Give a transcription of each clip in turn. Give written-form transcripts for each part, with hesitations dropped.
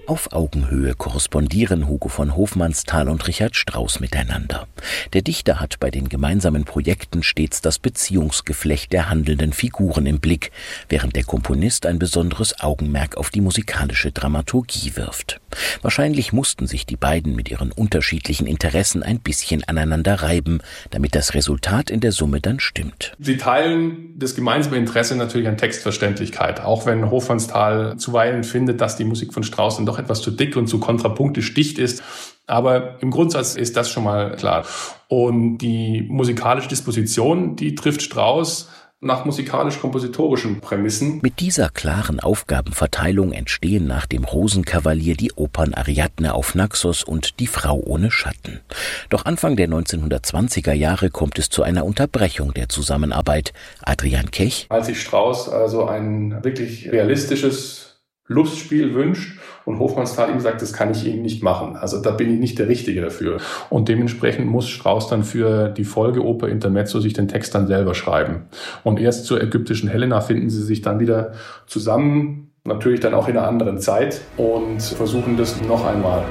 Auf Augenhöhe korrespondieren Hugo von Hofmannsthal und Richard Strauss miteinander. Der Dichter hat bei den gemeinsamen Projekten stets das Beziehungsgeflecht der handelnden Figuren im Blick, während der Komponist ein besonderes Augenmerk auf die musikalische Dramaturgie wirft. Wahrscheinlich mussten sich die beiden mit ihren unterschiedlichen Interessen ein bisschen aneinander reiben, damit das Resultat in der Summe dann stimmt. Sie teilen das gemeinsame Interesse natürlich an Textverständlichkeit, auch wenn Hofmannsthal zuweilen findet, dass die Musik von Strauss dann doch etwas zu dick und zu kontrapunktisch dicht ist. Aber im Grundsatz ist das schon mal klar. Und die musikalische Disposition, die trifft Strauss nach musikalisch-kompositorischen Prämissen. Mit dieser klaren Aufgabenverteilung entstehen nach dem Rosenkavalier die Opern Ariadne auf Naxos und Die Frau ohne Schatten. Doch Anfang der 1920er Jahre kommt es zu einer Unterbrechung der Zusammenarbeit. Adrian Kech: Als sich Strauss also ein wirklich realistisches Lustspiel wünscht und Hofmannsthal ihm sagt, das kann ich Ihnen nicht machen. Also da bin ich nicht der Richtige dafür. Und dementsprechend muss Strauss dann für die Folgeoper Intermezzo sich den Text dann selber schreiben. Und erst zur ägyptischen Helena finden sie sich dann wieder zusammen, natürlich dann auch in einer anderen Zeit, und versuchen das noch einmal.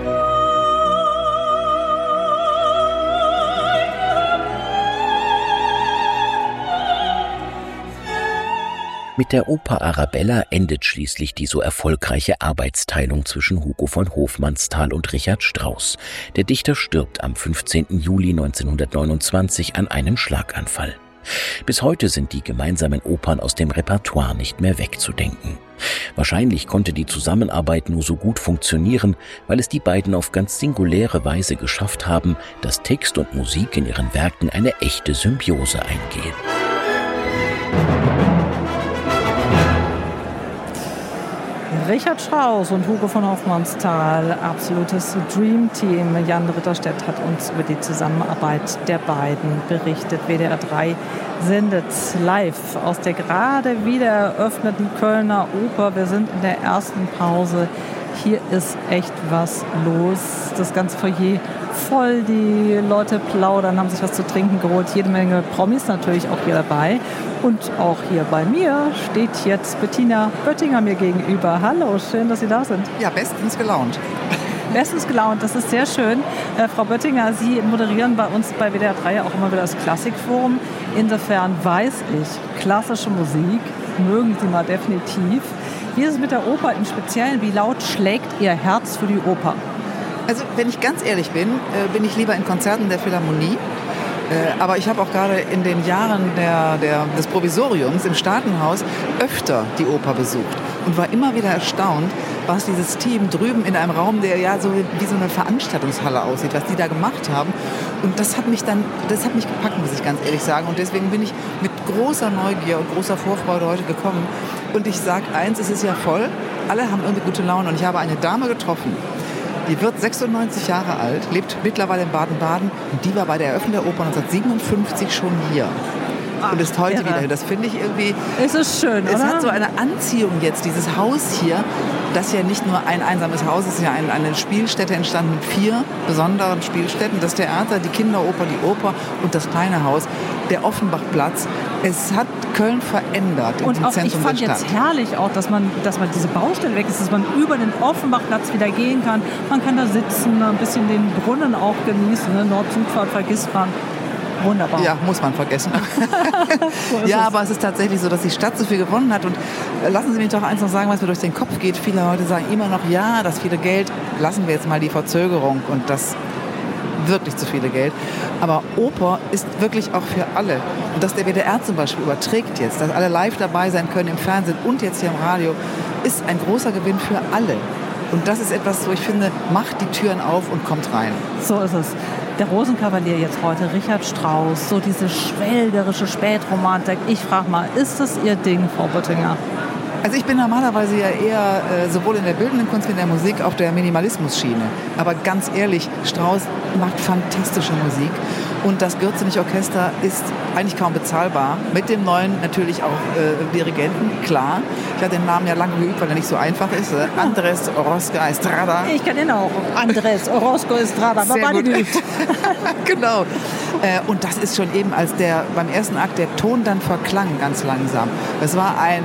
Mit der Oper Arabella endet schließlich die so erfolgreiche Arbeitsteilung zwischen Hugo von Hofmannsthal und Richard Strauss. Der Dichter stirbt am 15. Juli 1929 an einem Schlaganfall. Bis heute sind die gemeinsamen Opern aus dem Repertoire nicht mehr wegzudenken. Wahrscheinlich konnte die Zusammenarbeit nur so gut funktionieren, weil es die beiden auf ganz singuläre Weise geschafft haben, dass Text und Musik in ihren Werken eine echte Symbiose eingehen. Richard Strauss und Hugo von Hofmannsthal, absolutes Dream-Team. Jan Ritterstedt hat uns über die Zusammenarbeit der beiden berichtet. WDR 3 sendet live aus der gerade wieder eröffneten Kölner Oper. Wir sind in der ersten Pause. Hier ist echt was los. Das ganze Foyer voll, die Leute plaudern, haben sich was zu trinken geholt. Jede Menge Promis natürlich auch hier dabei. Und auch hier bei mir steht jetzt Bettina Böttinger mir gegenüber. Hallo, schön, dass Sie da sind. Ja, bestens gelaunt. Bestens gelaunt, das ist sehr schön. Frau Böttinger, Sie moderieren bei uns bei WDR 3 auch immer wieder das Klassikforum. Insofern weiß ich, klassische Musik mögen Sie mal definitiv. Wie ist es mit der Oper im Speziellen? Wie laut schlägt Ihr Herz für die Oper? Also, wenn ich ganz ehrlich bin, bin ich lieber in Konzerten der Philharmonie. Aber ich habe auch gerade in den Jahren des Provisoriums im Staatenhaus öfter die Oper besucht und war immer wieder erstaunt, was dieses Team drüben in einem Raum, der ja so wie so eine Veranstaltungshalle aussieht, was die da gemacht haben. Und das hat mich gepackt, muss ich ganz ehrlich sagen. Und deswegen bin ich mit großer Neugier und großer Vorfreude heute gekommen. Und ich sage eins, es ist ja voll. Alle haben irgendwie gute Laune. Und ich habe eine Dame getroffen, die wird 96 Jahre alt, lebt mittlerweile in Baden-Baden. Und die war bei der Eröffnung der Oper 1957 schon hier. Und ist heute wieder hier. Das finde ich irgendwie... Es ist schön, oder? Es hat so eine Anziehung jetzt, dieses Haus hier, das ja nicht nur ein einsames Haus ist, ja eine Spielstätte entstanden mit 4 besonderen Spielstätten. Das Theater, die Kinderoper, die Oper und das kleine Haus, der Offenbachplatz. Es hat Köln verändert und im auch, Zentrum der Stadt. Ich fand jetzt herrlich auch, dass man diese Baustelle weg ist, dass man über den Offenbachplatz wieder gehen kann. Man kann da sitzen, ein bisschen den Brunnen auch genießen. Ne? Nord-Süd-Fahrt vergisst man. Wunderbar. Ja, muss man vergessen. So ja, aber es ist tatsächlich so, dass die Stadt so viel gewonnen hat. Und lassen Sie mich doch eins noch sagen, was mir durch den Kopf geht. Viele Leute sagen immer noch, ja, das viele Geld, lassen wir jetzt mal die Verzögerung und das wirklich zu viele Geld. Aber Oper ist wirklich auch für alle. Und dass der WDR zum Beispiel überträgt jetzt, dass alle live dabei sein können im Fernsehen und jetzt hier im Radio, ist ein großer Gewinn für alle. Und das ist etwas, wo ich finde, macht die Türen auf und kommt rein. So ist es. Der Rosenkavalier jetzt heute, Richard Strauss, so diese schwelgerische Spätromantik. Ich frage mal, ist das Ihr Ding, Frau Böttinger? Also ich bin normalerweise ja eher sowohl in der bildenden Kunst wie in der Musik auf der Minimalismus-Schiene. Aber ganz ehrlich, Strauss macht fantastische Musik. Und das Gürzenich-Orchester ist eigentlich kaum bezahlbar. Mit dem neuen natürlich auch Dirigenten, klar. Ich hatte den Namen ja lange geübt, weil er nicht so einfach ist. Andrés Orozco Estrada. Ich kann ihn auch. Andrés Orozco Estrada. Aber beide geübt. Genau. Und das ist schon eben, als beim ersten Akt der Ton dann verklang, ganz langsam. Es war ein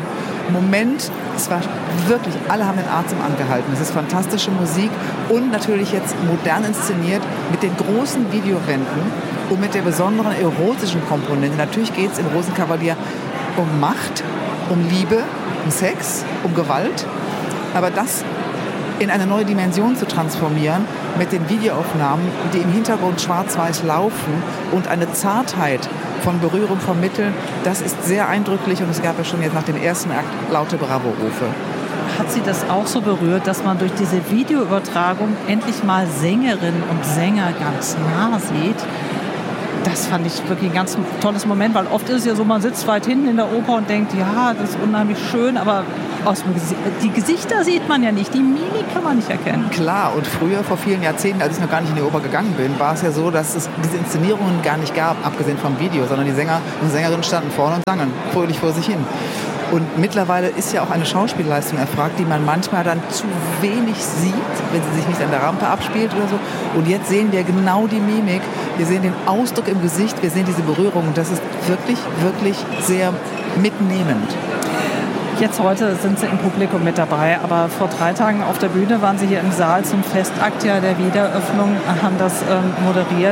Moment, es war wirklich, alle haben den Atem angehalten. Es ist fantastische Musik und natürlich jetzt modern inszeniert mit den großen Videowänden und mit der besonderen erotischen Komponente. Natürlich geht es im Rosenkavalier um Macht, um Liebe, um Sex, um Gewalt. Aber das in eine neue Dimension zu transformieren mit den Videoaufnahmen, die im Hintergrund schwarz-weiß laufen und eine Zartheit von Berührung vermitteln, das ist sehr eindrücklich und es gab ja schon jetzt nach dem ersten Akt laute Bravo-Rufe. Hat Sie das auch so berührt, dass man durch diese Videoübertragung endlich mal Sängerinnen und Sänger ganz nah sieht? Das fand ich wirklich ein ganz tolles Moment, weil oft ist es ja so, man sitzt weit hinten in der Oper und denkt, ja, das ist unheimlich schön, aber die Gesichter sieht man ja nicht, die Mimik kann man nicht erkennen. Klar, und früher, vor vielen Jahrzehnten, als ich noch gar nicht in die Oper gegangen bin, war es ja so, dass es diese Inszenierungen gar nicht gab, abgesehen vom Video, sondern die Sänger und Sängerinnen standen vorne und sangen fröhlich vor sich hin. Und mittlerweile ist ja auch eine Schauspielleistung erfragt, die man manchmal dann zu wenig sieht, wenn sie sich nicht an der Rampe abspielt oder so. Und jetzt sehen wir genau die Mimik, wir sehen den Ausdruck im Gesicht, wir sehen diese Berührung. Und das ist wirklich, wirklich sehr mitnehmend. Jetzt heute sind Sie im Publikum mit dabei, aber vor 3 Tagen auf der Bühne waren Sie hier im Saal zum Festakt der Wiedereröffnung, haben das moderiert.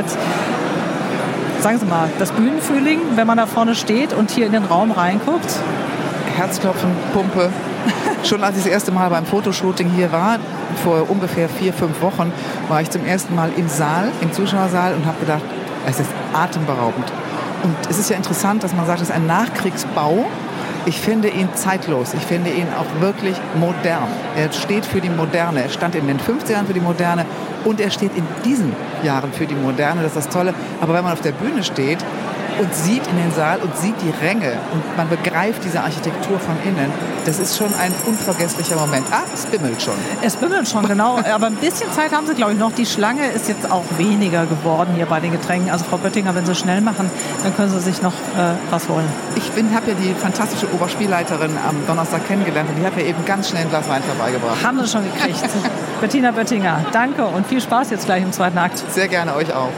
Sagen Sie mal, das Bühnenfeeling, wenn man da vorne steht und hier in den Raum reinguckt? Herzklopfen, Pumpe. Schon als ich das erste Mal beim Fotoshooting hier war, vor ungefähr 4-5 Wochen, war ich zum ersten Mal im Saal, im Zuschauersaal und habe gedacht, es ist atemberaubend. Und es ist ja interessant, dass man sagt, es ist ein Nachkriegsbau. Ich finde ihn zeitlos, ich finde ihn auch wirklich modern. Er steht für die Moderne, er stand in den 50ern für die Moderne und er steht in diesen Jahren für die Moderne, das ist das Tolle. Aber wenn man auf der Bühne steht und sieht in den Saal und sieht die Ränge und man begreift diese Architektur von innen, das ist schon ein unvergesslicher Moment. Es bimmelt schon. Es bimmelt schon, genau. Aber ein bisschen Zeit haben Sie, glaube ich, noch. Die Schlange ist jetzt auch weniger geworden hier bei den Getränken. Also Frau Böttinger, wenn Sie schnell machen, dann können Sie sich noch was holen. Ich habe ja die fantastische Oberspielleiterin am Donnerstag kennengelernt und die hat mir eben ganz schnell ein Glas Wein vorbeigebracht. Haben Sie schon gekriegt. Bettina Böttinger, danke und viel Spaß jetzt gleich im zweiten Akt. Sehr gerne, euch auch.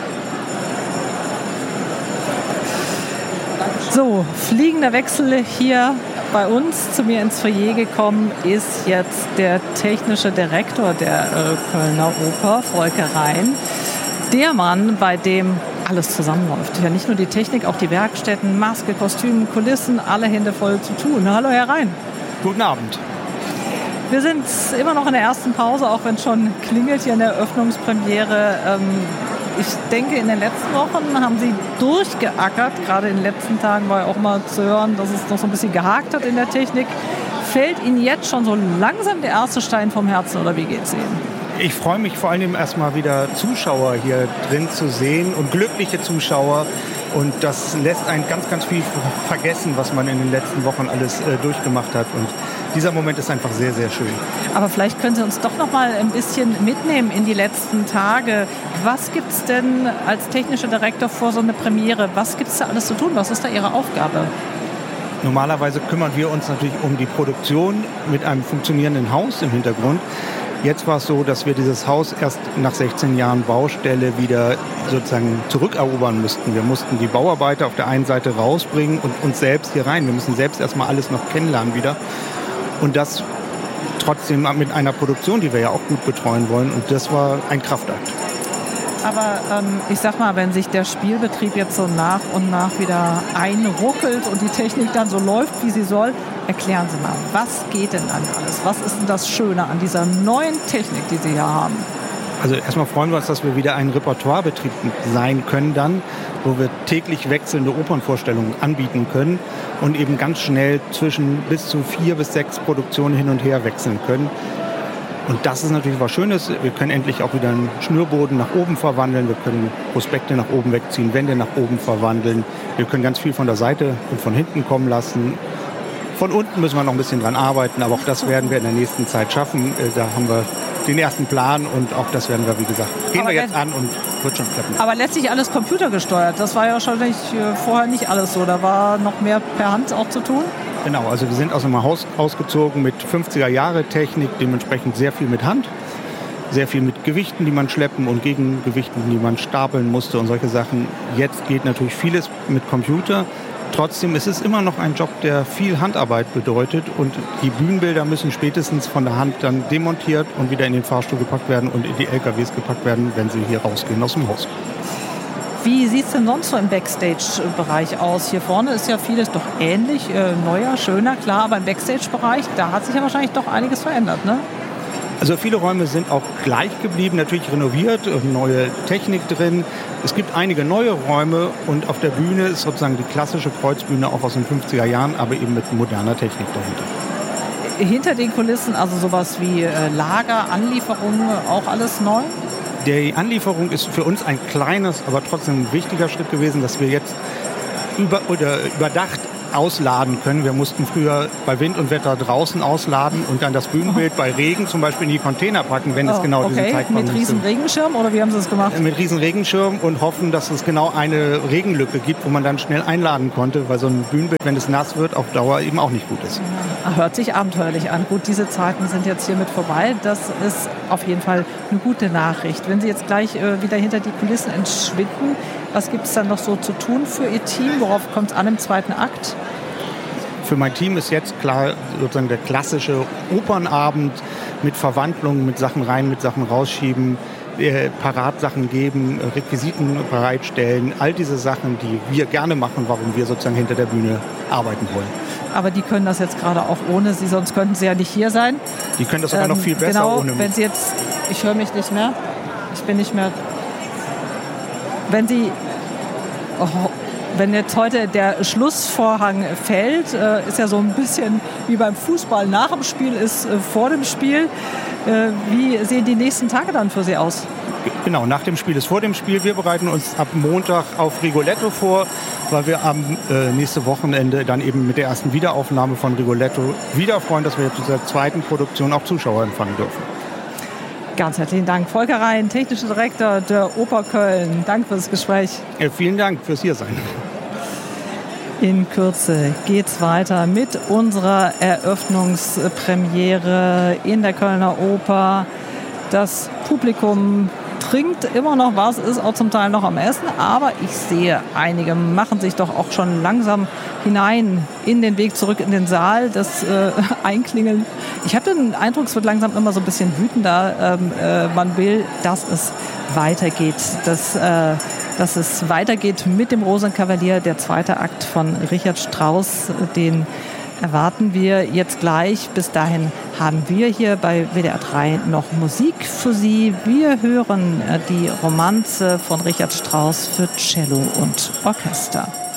So, fliegender Wechsel hier bei uns. Zu mir ins Foyer gekommen ist jetzt der technische Direktor der Kölner Oper, Volker Rhein. Der Mann, bei dem alles zusammenläuft. Ja, nicht nur die Technik, auch die Werkstätten, Maske, Kostüm, Kulissen, alle Hände voll zu tun. Hallo, Herr Rhein. Guten Abend. Wir sind immer noch in der ersten Pause, auch wenn schon klingelt hier in der Eröffnungspremiere. Ich denke, in den letzten Wochen haben Sie durchgeackert. Gerade in den letzten Tagen war ja auch mal zu hören, dass es noch so ein bisschen gehakt hat in der Technik. Fällt Ihnen jetzt schon so langsam der erste Stein vom Herzen oder wie geht's Ihnen? Ich freue mich vor allem erstmal wieder Zuschauer hier drin zu sehen und glückliche Zuschauer. Und das lässt einen ganz, ganz viel vergessen, was man in den letzten Wochen alles durchgemacht hat. Und dieser Moment ist einfach sehr, sehr schön. Aber vielleicht können Sie uns doch noch mal ein bisschen mitnehmen in die letzten Tage. Was gibt es denn als technischer Direktor vor so einer Premiere? Was gibt es da alles zu tun? Was ist da Ihre Aufgabe? Normalerweise kümmern wir uns natürlich um die Produktion mit einem funktionierenden Haus im Hintergrund. Jetzt war es so, dass wir dieses Haus erst nach 16 Jahren Baustelle wieder sozusagen zurückerobern mussten. Wir mussten die Bauarbeiter auf der einen Seite rausbringen und uns selbst hier rein. Wir müssen selbst erstmal alles noch kennenlernen wieder. Und das trotzdem mit einer Produktion, die wir ja auch gut betreuen wollen. Und das war ein Kraftakt. Aber ich sag mal, wenn sich der Spielbetrieb jetzt so nach und nach wieder einruckelt und die Technik dann so läuft, wie sie soll, erklären Sie mal, was geht denn an alles? Was ist denn das Schöne an dieser neuen Technik, die Sie hier haben? Also erstmal freuen wir uns, dass wir wieder ein Repertoirebetrieb sein können dann, wo wir täglich wechselnde Opernvorstellungen anbieten können und eben ganz schnell zwischen bis zu 4 bis 6 Produktionen hin und her wechseln können. Und das ist natürlich was Schönes. Wir können endlich auch wieder einen Schnürboden nach oben verwandeln. Wir können Prospekte nach oben wegziehen, Wände nach oben verwandeln. Wir können ganz viel von der Seite und von hinten kommen lassen. Von unten müssen wir noch ein bisschen dran arbeiten, aber auch das werden wir in der nächsten Zeit schaffen. Da haben wir den ersten Plan und auch das werden wir, wie gesagt, gehen wir jetzt an und wird schon klappen. Aber letztlich alles computergesteuert. Das war ja wahrscheinlich vorher nicht alles so. Da war noch mehr per Hand auch zu tun. Genau, also wir sind aus einem Haus ausgezogen mit 50er-Jahre-Technik, dementsprechend sehr viel mit Hand, sehr viel mit Gewichten, die man schleppen und Gegengewichten, die man stapeln musste und solche Sachen. Jetzt geht natürlich vieles mit Computer, Trotzdem ist es immer noch ein Job, der viel Handarbeit bedeutet und die Bühnenbilder müssen spätestens von der Hand dann demontiert und wieder in den Fahrstuhl gepackt werden und in die LKWs gepackt werden, wenn sie hier rausgehen aus dem Haus. Wie sieht es denn sonst so im Backstage-Bereich aus? Hier vorne ist ja vieles doch ähnlich, neuer, schöner, klar, aber im Backstage-Bereich, da hat sich ja wahrscheinlich doch einiges verändert, ne? Also viele Räume sind auch gleich geblieben, natürlich renoviert, neue Technik drin. Es gibt einige neue Räume und auf der Bühne ist sozusagen die klassische Kreuzbühne auch aus den 50er Jahren, aber eben mit moderner Technik dahinter. Hinter den Kulissen, also sowas wie Lager, Anlieferungen, auch alles neu? Die Anlieferung ist für uns ein kleines, aber trotzdem ein wichtiger Schritt gewesen, dass wir jetzt überdacht ausladen können. Wir mussten früher bei Wind und Wetter draußen ausladen und dann das Bühnenbild bei Regen zum Beispiel in die Container packen, wenn es genau diesen Zeitraum ist. Mit riesen Regenschirm oder wie haben Sie das gemacht? Mit riesen Regenschirm und hoffen, dass es genau eine Regenlücke gibt, wo man dann schnell einladen konnte, weil so ein Bühnenbild, wenn es nass wird, auf Dauer eben auch nicht gut ist. Hört sich abenteuerlich an. Gut, diese Zeiten sind jetzt hiermit vorbei. Das ist auf jeden Fall eine gute Nachricht. Wenn Sie jetzt gleich wieder hinter die Kulissen entschwinden, was gibt es dann noch so zu tun für Ihr Team? Worauf kommt es an im zweiten Akt? Für mein Team ist jetzt klar sozusagen der klassische Opernabend mit Verwandlungen, mit Sachen rein, mit Sachen rausschieben, Paratsachen geben, Requisiten bereitstellen. All diese Sachen, die wir gerne machen, warum wir sozusagen hinter der Bühne arbeiten wollen. Aber die können das jetzt gerade auch ohne Sie, sonst könnten Sie ja nicht hier sein. Die können das sogar noch viel besser genau, ohne mich. Wenn Sie jetzt, ich höre mich nicht mehr, ich bin nicht mehr, wenn jetzt heute der Schlussvorhang fällt, ist ja so ein bisschen wie beim Fußball, nach dem Spiel ist vor dem Spiel. Wie sehen die nächsten Tage dann für Sie aus? Genau, nach dem Spiel ist vor dem Spiel. Wir bereiten uns ab Montag auf Rigoletto vor, weil wir am nächsten Wochenende dann eben mit der ersten Wiederaufnahme von Rigoletto wieder freuen, dass wir jetzt zu der zweiten Produktion auch Zuschauer empfangen dürfen. Ganz herzlichen Dank. Volker Rhein, technischer Direktor der Oper Köln. Danke für das Gespräch. Vielen Dank fürs Hiersein. In Kürze geht's weiter mit unserer Eröffnungspremiere in der Kölner Oper. Das Publikum trinkt immer noch was, ist auch zum Teil noch am Essen, aber ich sehe, einige machen sich doch auch schon langsam hinein in den Weg zurück in den Saal, das Einklingeln. Ich habe den Eindruck, es wird langsam immer so ein bisschen wütender. Man will, dass es weitergeht, dass es weitergeht mit dem Rosenkavalier, der zweite Akt von Richard Strauss, den erwarten wir jetzt gleich. Bis dahin haben wir hier bei WDR 3 noch Musik für Sie. Wir hören die Romanze von Richard Strauss für Cello und Orchester.